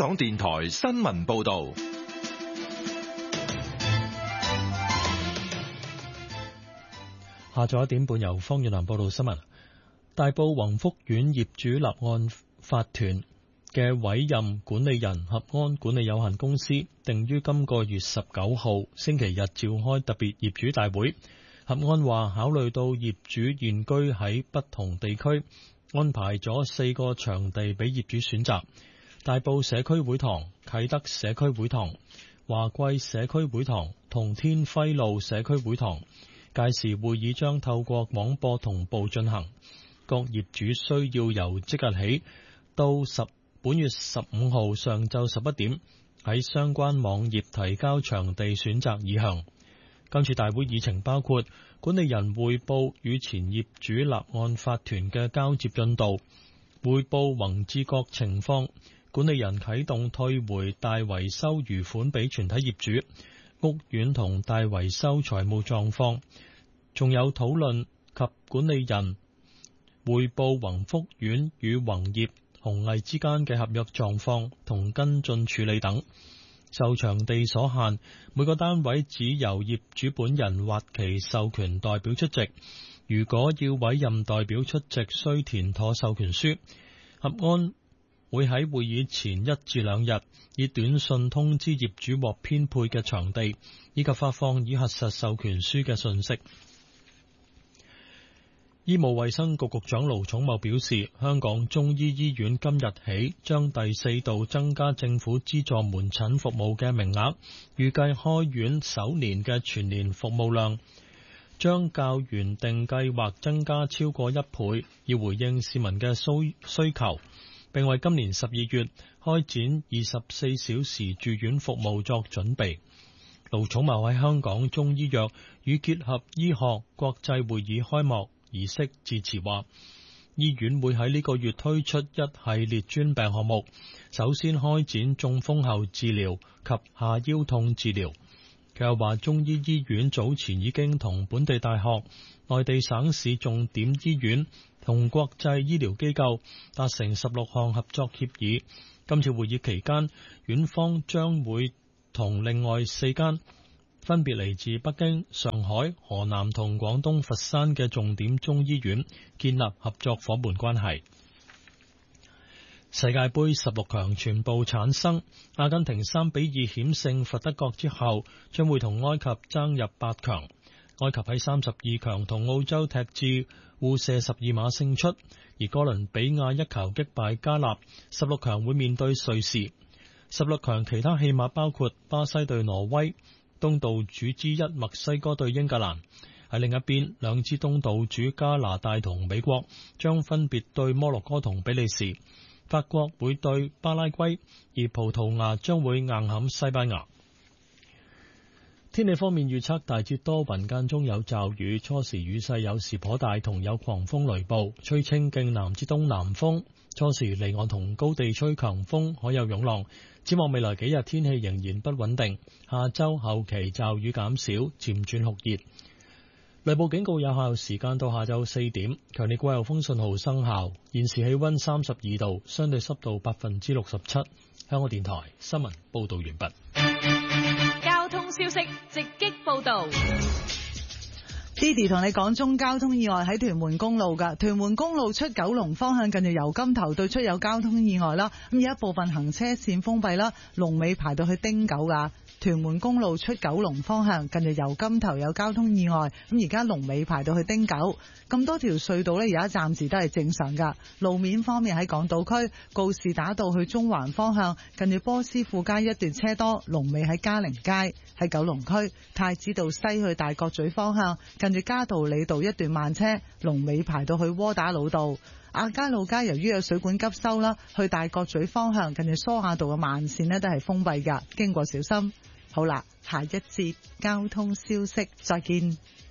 港電台新聞報道。 下晝1點半由方遠南報道新聞。大埔宏福苑業主立案法團嘅委任管理人合安管理有限公司定於今個月19號星期日召開特別業主大會。合安話考慮到業主現居喺不同地區，安排咗4個場地俾業主選擇：大埔社區會堂、啟德社區會堂、華貴社區會堂同天輝路社區會堂。屆時會議將透過廣播同步進行，各業主需要由即日起到本月15號上晝11點喺相關網頁提交場地選擇意向。今次大會議程包括管理人匯報與前業主立案法團嘅交接進度，匯報宏志國情況，管理人啟動退回大維修餘款俾全體業主，屋苑同大維修財務狀況，仲有討論及管理人匯報宏福苑與宏業、宏毅之間嘅合約狀況同跟進處理等。受場地所限，每個單位只由業主本人或其授權代表出席。如果要委任代表出席，需填妥授權書。合安會喺會議前1至2日以短信通知業主獲編配嘅場地，以及發放已核實授權書嘅信息。醫務衛生局局長盧寵茂表示，香港中醫醫院今日起將第4度增加政府資助門診服務嘅名額，預計開院首年嘅全年服務量將較原定計劃增加超過1倍，以回應市民嘅需求，並為今年12月開展24小時住院服務作準備。盧寵茂喺香港中醫藥與結合醫學國際會議開幕儀式致辭話，醫院會喺呢個月推出一系列專病項目，首先開展中風後治療及下腰痛治療。佢又話，中醫醫院早前已經同本地大學、內地省市重點醫院同國際醫療機構達成16項合作協議。今次會議期間，院方將會同另外4間分別嚟自北京、上海、河南同廣東佛山嘅重點中醫院建立合作伙伴關係。世界盃16強全部產生，阿根廷3-2險勝佛得角之後，將會同埃及爭入8強。埃及喺32強同澳洲踢至互射12碼勝出，而哥倫比亞一球擊敗加納，16強會面對瑞士。16強其他戲碼包括巴西對挪威、東道主之一墨西哥對英格蘭。喺另一邊，兩支東道主加拿大同美國將分別對摩洛哥同比利時。法國會對巴拉圭，而葡萄牙將會硬撼西班牙。天氣方面預測大致多雲間中有驟雨，初時雨勢有時頗大，同有狂風雷暴，吹清勁南至東南風。初時離岸同高地吹強風，海有湧浪。展望未來幾日天氣仍然不穩定，下周後期驟雨減少，漸轉酷熱。雷暴警告有效時間到下晝4點，強烈季候風信號生效。現時氣溫32度，相對濕度67%。香港電台新聞報道完畢。 交通消息直擊報道。 Didi 同你講中交通意外喺屯門公路㗎，屯門公路出九龍方向近住油柑頭對出有交通意外啦，咁有一部分行車線封閉啦，龍尾排到去汀九㗎。屯門公路出九龍方向近住油柑頭有交通意外，咁而家龍尾排到去汀九。咁多條隧道呢，而家暫時都係正常㗎。路面方面喺港島區告士打道去中環方向近住波斯富街一段車多，龍尾喺嘉陵街。喺九龍區太子道西去大角咀方向近住嘉道理道一段慢車，龍尾排到去窩打老道。亞皆老街由於有水管急修啦，去大角咀方向近住梳亞道嘅慢線呢都係封閉㗎，經過小心。好啦，下一節交通消息再見。